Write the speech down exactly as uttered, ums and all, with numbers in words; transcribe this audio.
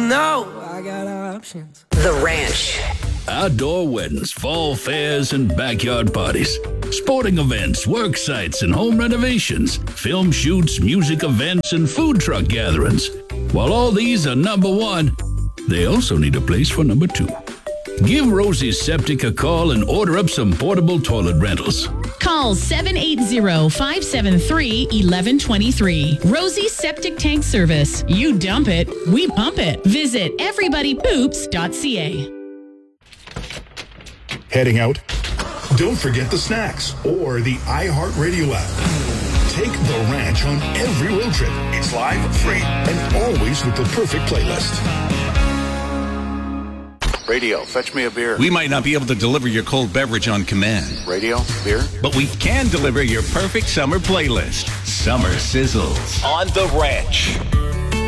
know I got options. The Ranch. Outdoor weddings, fall fairs, and backyard parties. Sporting events, work sites, and home renovations. Film shoots, music events, and food truck gatherings. While all these are number one, they also need a place for number two. Give Rosie's Septic a call and order up some portable toilet rentals. Call seven eight zero, five seven three, one one two three. Rosie's Septic Tank Service. You dump it, we pump it. Visit everybody poops dot c a. Heading out? Don't forget the snacks or the iHeartRadio app. Take The Ranch on every road trip. It's live, free, and always with the perfect playlist. Radio, fetch me a beer. We might not be able to deliver your cold beverage on command. Radio, beer. But we can deliver your perfect summer playlist. Summer Sizzles on The Ranch.